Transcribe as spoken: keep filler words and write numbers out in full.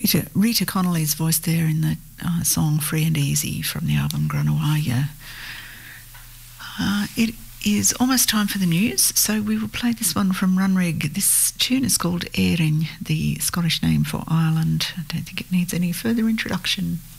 Rita, Rita Connolly's voice there in the uh, song Free and Easy from the album Granawaya. Uh, it is almost time for the news, so we will play this one from Runrig. This tune is called Éireann, the Scottish name for Ireland. I don't think it needs any further introduction.